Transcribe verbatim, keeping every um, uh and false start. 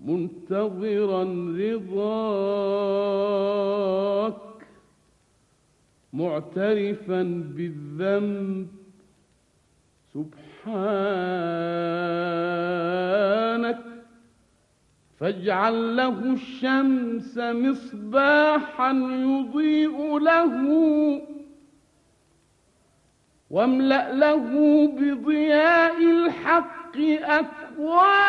منتظرا رضاك معترفا بالذنب سبحانك فاجعل له الشمس مصباحا يضيء له واملأ له بضياء الحق أكوانا